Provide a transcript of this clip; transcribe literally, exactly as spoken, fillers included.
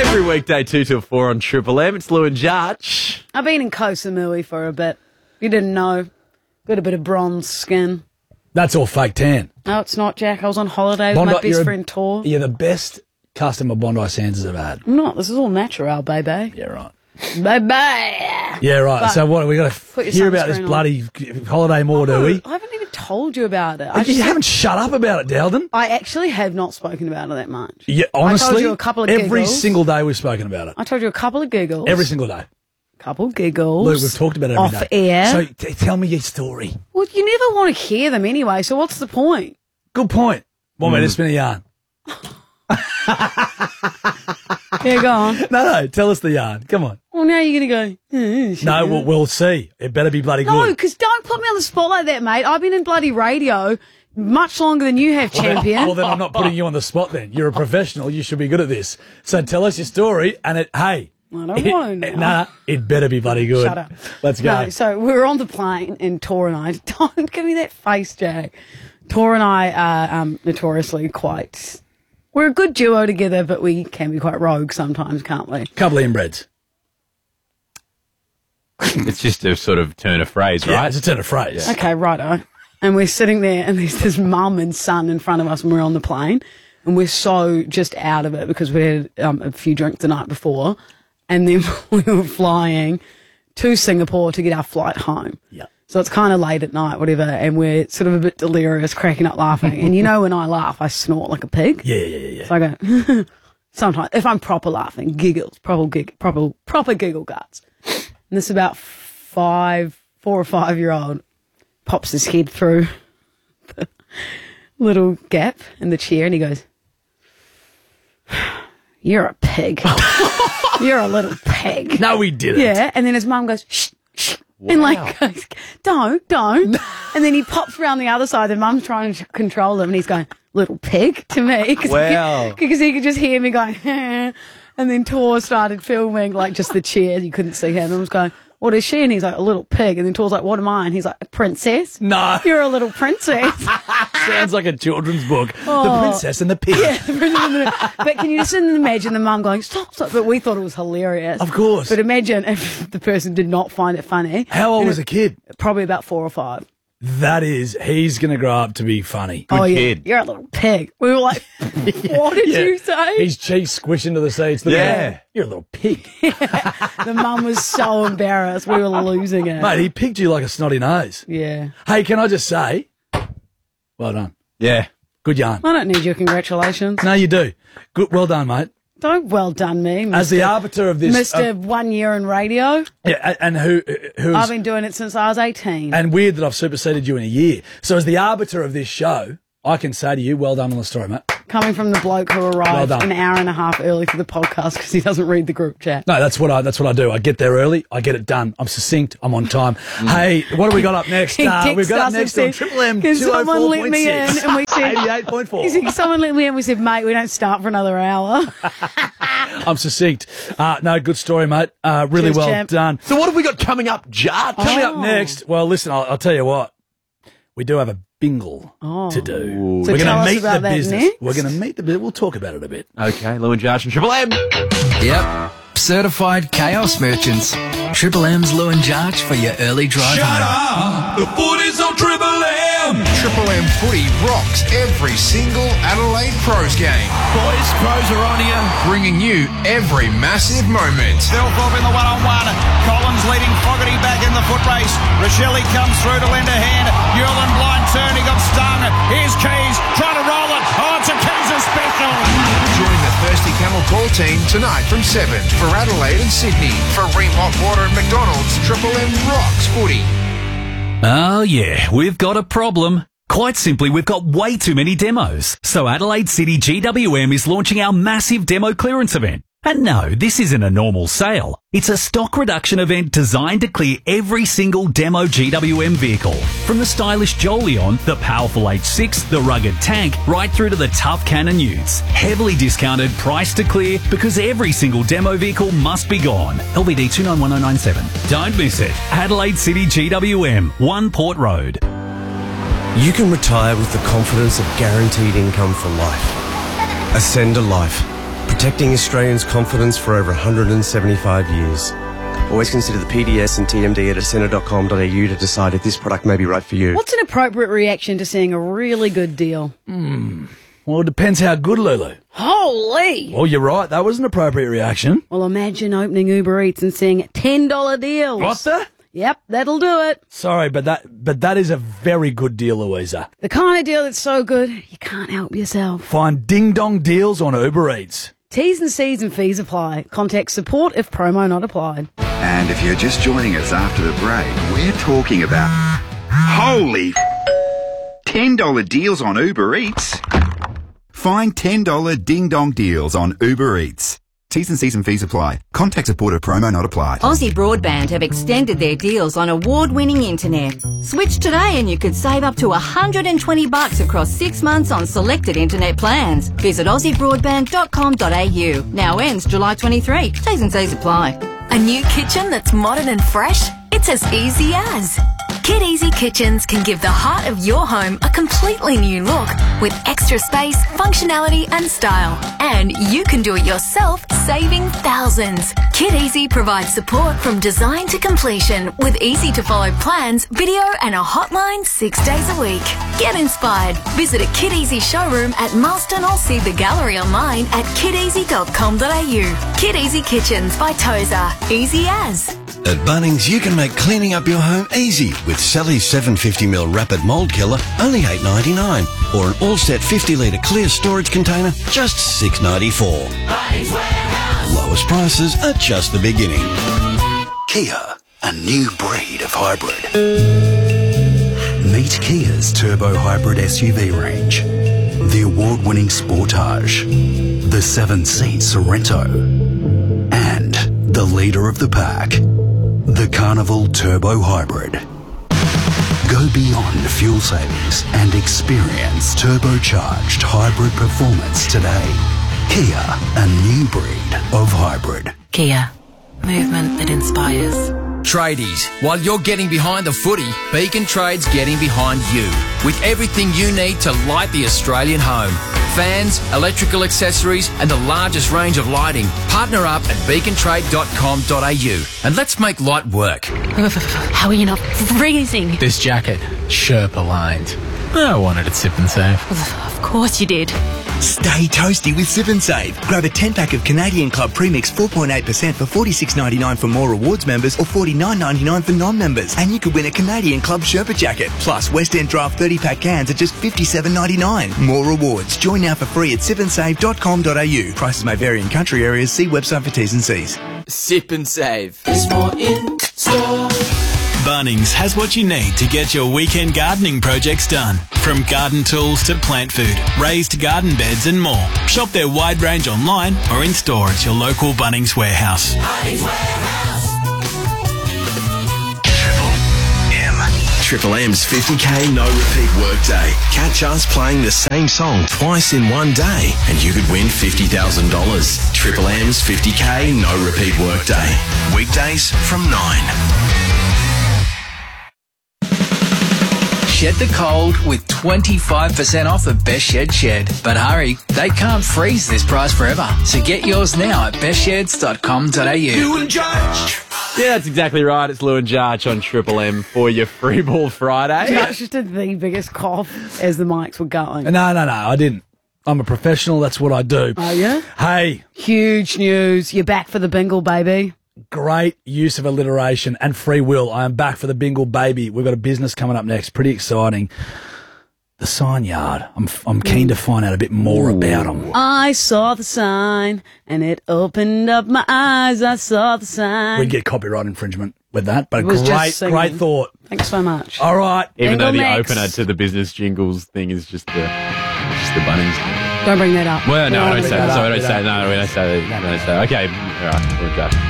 Every weekday, two till four on Triple M. It's Lou and Judge. I've been in Koh Samui for a bit. You didn't know. Got a bit of bronze skin. That's all fake tan. No, it's not, Jack. I was on holiday with Bondi- my best you're a- friend, Tor. You're the best customer Bondi Sands has ever had. I'm not. This is all natural, baby. Yeah, right. Baby. Yeah, right. But so what, we got put to your hear about this sunscreen on. bloody holiday more, do we? I haven't even told you about it. I, You just, haven't shut up about it, Dalton. I actually have not spoken about it that much. Yeah, honestly, you a couple of every giggles. single day we've spoken about it. I told you a couple of giggles. Every single day. couple giggles. Luke, we've talked about it every off day. air. So t- tell me your story. Well, you never want to hear them anyway, so what's the point? Good point. One Mm. minute, spin a yarn. Yeah, go on. No, no, tell us the yarn. Come on. Well, now you're going to go, "Mm, No, we'll, we'll see. It better be bloody No, good. because don't put me on the spot like that, mate. I've been in bloody radio much longer than you have, champion. Well, then I'm not putting you on the spot then. You're a professional. You should be good at this. So tell us your story and it, hey. I don't it, want to now. Nah, it better be bloody good. Shut up. Let's go. No, so we were on the plane, and Tor and I, don't give me that face, Jack. Tor and I are um, notoriously quite, we're a good duo together, but we can be quite rogue sometimes, can't we? Couple of inbreds. It's just a sort of turn of phrase, Yeah, right? it's a turn of phrase. Okay, righto. And we're sitting there, and there's this mum and son in front of us, and we're on the plane, and we're so just out of it because we had um, a few drinks the night before, and then we were flying to Singapore to get our flight home. Yeah. So it's kind of late at night, whatever, and we're sort of a bit delirious, cracking up laughing. And you know when I laugh, I snort like a pig. Yeah, yeah, yeah, yeah. So I go, sometimes, if I'm proper laughing, giggles, proper, gig, proper, proper giggle guts. And this about five, four or five-year-old pops his head through the little gap in the chair, and he goes, "You're a pig. You're a little pig." No, we didn't. Yeah, and then his mum goes, "Shh, shh," and like goes, "Don't, don't." And then he pops around the other side, and mum's trying to control him, and he's going, "Little pig," to me. Cause Wow. He could, because he could just hear me going, and then Tor started filming, like, just the chair. You couldn't see him. And was going, "What is she?" And he's like, "A little pig." And then Tor's like, "What am I?" And he's like, "A princess." No. You're a little princess. Sounds like a children's book. The Oh. Princess and the Pig. Yeah, the princess and the- but can you just imagine the mum going, "Stop, stop." But we thought it was hilarious. Of course. But imagine if the person did not find it funny. How old And was the kid? Probably about four or five. That is, he's going to grow up to be funny. oh, yeah. kid. You're a little pig. We were like, what did Yeah. you say? His cheeks squish into the seats. The Yeah. man, you're a little pig. The mum was so embarrassed. We were losing it. Mate, he picked you like a snotty nose. Yeah. Hey, can I just say, well done. Yeah. Good yarn. I don't need your congratulations. No, you do. Good, well done, mate. Don't well done me, Mister As the arbiter of this, Mister uh, One Year in Radio. yeah, and who, who's I've been doing it since I was eighteen. and weird that I've superseded you in a year. So, as the arbiter of this show, I can say to you, well done on the story, mate. Coming from the bloke who Well arrived done. an hour and a half early for the podcast because he doesn't read the group chat. No, that's what I that's what I do. I get there early. I get it done. I'm succinct. I'm on time. Hey, what do we got up next? He Uh, we've texted got up us and next on said, Triple M "Can two oh someone four let point me in?" six. And we said, eighty-eight point four. He said, "Someone let me in." We said, "Mate, we don't start for another hour." I'm succinct. Uh, no, good story, mate. Uh, really Cheers, well champ. done. So what have we got coming up, Judge? Coming Oh. up next, well, listen, I'll, I'll tell you what. We do have a bingle Oh. to do. So We're tell going us to meet about the that business. next. We're going to meet the business. We'll talk about it a bit. Okay, Lou and Judge from Triple M. Yep. Certified chaos merchants. Triple M's Lou and Jarch for your early drive home. up! The footy's on Triple M! Triple M footy rocks every single Adelaide Pros game, Boys, pros are on here. bringing you every massive moment. Delthorpe in the one-on-one. Collins leading Fogarty back in the foot race. Rochelle comes through to lend a hand. Yurland blind turn. He got stung. Here's Keys trying to roll it. Oh, it's a Keys special. Join the Thirsty Camel Call team tonight from seven for Adelaide and Sydney. For Ream Hot Water and McDonald's, Triple M rocks footy. Oh yeah, we've got a problem. Quite simply, we've got way too many demos. So Adelaide City G W M is launching our massive demo clearance event. And no, this isn't a normal sale. It's a stock reduction event designed to clear every single demo G W M vehicle. From the stylish Jolion, the powerful H six, the rugged Tank, right through to the tough Cannon Utes. Heavily discounted, priced to clear, because every single demo vehicle must be gone. L V D two nine one oh nine seven. Don't miss it. Adelaide City G W M, One Port Road. You can retire with the confidence of guaranteed income for life. Ascend a life. Protecting Australians' confidence for over one hundred seventy-five years. Always consider the P D S and T M D at ascender dot com dot a u to decide if this product may be right for you. What's an appropriate reaction to seeing a really good deal? Hmm. Well, it depends how good, Lulu. Holy! Well, you're right. That was an appropriate reaction. Well, imagine opening Uber Eats and seeing ten dollar deals. What the? Yep, that'll do it. Sorry, but that but that is a very good deal, Louisa. The kind of deal that's so good, you can't help yourself. Find ding-dong deals on Uber Eats. T's and C's and fees apply. Contact support if promo not applied. And if you're just joining us after the break, we're talking about holy ten dollar deals on Uber Eats. Find ten dollar ding-dong deals on Uber Eats. T's and C's and fees apply. Contact support if promo not applied. Aussie Broadband have extended their deals on award-winning internet. Switch today and you could save up to one hundred twenty bucks across six months on selected internet plans. Visit aussie broadband dot com dot a u. Now ends July twenty-third. T's and C's apply. A new kitchen that's modern and fresh? It's as easy as. Kid Easy Kitchens can give the heart of your home a completely new look with extra space, functionality and style. And you can do it yourself, saving thousands. Kid Easy provides support from design to completion with easy-to-follow plans, video and a hotline six days a week. Get inspired. Visit a Kid Easy showroom at Marston or see the gallery online at kid easy dot com dot a u. Kid Easy Kitchens by Tozer. Easy as. At Bunnings, you can make cleaning up your home easy with Sally's seven hundred fifty milliliter Rapid Mold Killer, only eight ninety-nine, or an all-set fifty litre clear storage container, just six ninety-four. Bunnings Warehouse. Lowest prices are just the beginning. Kia, a new breed of hybrid. Meet Kia's Turbo Hybrid S U V range. The award-winning Sportage, the seven-seat Sorrento, and the leader of the pack, the Carnival Turbo Hybrid. Go beyond fuel savings and experience turbocharged hybrid performance today. Kia, a new breed of hybrid. Kia, movement that inspires. Tradies, while you're getting behind the footy, Beacon Trade's getting behind you with everything you need to light the Australian home. Fans, electrical accessories and the largest range of lighting. Partner up at beacon trade dot com dot a u and let's make light work. How are you not freezing? This jacket, Sherpa lined. I wanted it Sip and Save. Of course you did. Stay toasty with Sip and Save. Grab a ten pack of Canadian Club Premix four point eight percent for forty-six ninety-nine for more rewards members or forty-nine ninety-nine for non-members. And you could win a Canadian Club Sherpa jacket. Plus, West End Draft thirty pack cans at just fifty-seven ninety-nine. More rewards. Join now for free at sip and save dot com dot a u. Prices may vary in country areas. See website for T's and C's. Sip and Save. There's more in store. Bunnings has what you need to get your weekend gardening projects done. From garden tools to plant food, raised garden beds and more. Shop their wide range online or in store at your local Bunnings warehouse. Bunnings Warehouse. Triple M's fifty k no repeat workday. Catch us playing the same song twice in one day and you could win fifty thousand dollars. Triple M's fifty k no repeat workday. Weekdays from nine. Shed the cold with twenty-five percent off at Best Shed Shed. But hurry, they can't freeze this price forever. So get yours now at best sheds dot com dot a u. You and Judge. Yeah, that's exactly right. It's Lou and Jarch on Triple M for your Free Ball Friday. Jarch just did the biggest cough as the mics were going. No, no, no, I didn't. I'm a professional. That's what I do. Oh, yeah? Hey. Huge news. You're back for the bingle, baby. Great use of alliteration and free will. I am back for the bingle, baby. We've got a business coming up next. Pretty exciting. The Sign Yard. I'm I'm keen to find out a bit more about them. I saw the sign and it opened up my eyes. I saw the sign. We'd get copyright infringement with that, but It was great, just singing. great thought. Thanks so much. All right. Even Bingle though the mix. opener to the business jingles thing is just the just the Bunnings. Don't bring that up. Well, no, Don't I don't bring say that that. up. So I don't say no, we don't say that. We don't say that. Okay, all right, we'll go.